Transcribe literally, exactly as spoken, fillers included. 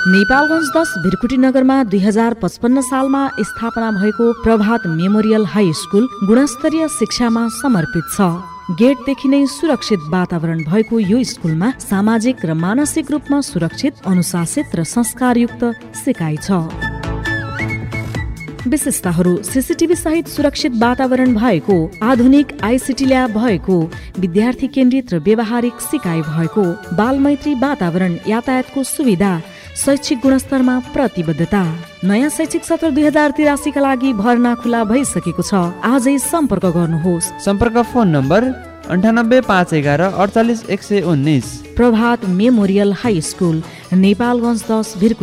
नेपालगञ्ज दस भिरकुटी नगरमा दुई हजार पचपन्न सालमा स्थापना भएको प्रभात मेमोरियल हाई स्कुल गुणस्तरीय शिक्षामा समर्पित छ। गेटदेखि नै सुरक्षित वातावरण भएको यो स्कुलमा सामाजिक र मानसिक रूपमा सुरक्षित, अनुशासित र संस्कारयुक्त सिकाइ छ। विशेषताहरू: सीसीटीभी सहित सुरक्षित वातावरण भएको, आधुनिक आइसिटी ल्याब भएको, विद्यार्थी केन्द्रित र व्यवहारिक सिकाइ भएको, बालमैत्री वातावरण, यातायातको सुविधा, शैक्षिक गुणस्तरमा प्रतिबद्धता। नयाँ शैक्षिक सत्र दुई हजार तिरासीका लागि भर्ना खुला भइसकेको छ। आजै सम्पर्क गर्नुहोस्। सम्पर्क फोन नम्बर अन्ठानब्बे पाँच एघार अडचालिस एक सय उन्नाइस। प्रभात मेमोरियल हाई स्कुल, नेपालगञ्ज दस भिरकुटी।